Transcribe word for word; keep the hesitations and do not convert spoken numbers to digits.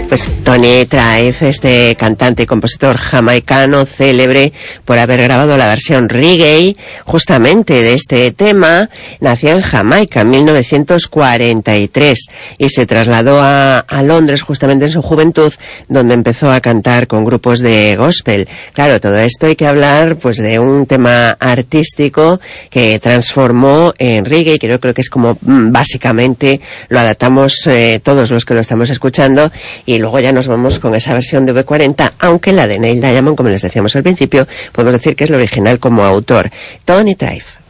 Pues Tony Tribe, este cantante y compositor jamaicano célebre por haber grabado la versión reggae justamente de este tema, nació en Jamaica en mil novecientos cuarenta y tres y se trasladó a, a Londres justamente en su juventud, donde empezó a cantar con grupos de gospel. Claro, todo esto hay que hablar pues de un tema artístico que transformó en reggae, que yo creo que es como mm, básicamente lo adaptamos eh, todos los que lo estamos escuchando, y luego ya nos vamos con esa versión de V cuarenta, aunque la de Neil Diamond, como les decíamos al principio, podemos decir que es la original como autor. Tony Tribe.